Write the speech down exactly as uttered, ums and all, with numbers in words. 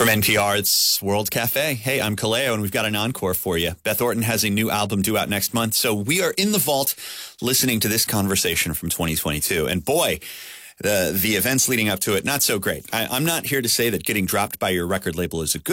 From N P R, it's World Cafe. Hey, I'm Kaleo, and we've got an encore for you. Beth Orton has a new album due out next month, so we are in the vault listening to this conversation from twenty twenty-two. And boy, the the events leading up to it, not so great. I, I'm not here to say that getting dropped by your record label is a good